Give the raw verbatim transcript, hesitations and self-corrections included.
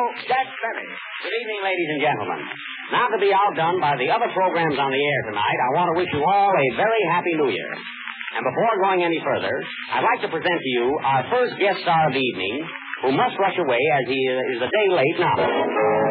that's better. Good evening, ladies and gentlemen. Now to be outdone by the other programs on the air tonight, I want to wish you all a very happy New Year. And before going any further, I'd like to present to you our first guest star of the evening, who must rush away as he is a day late now.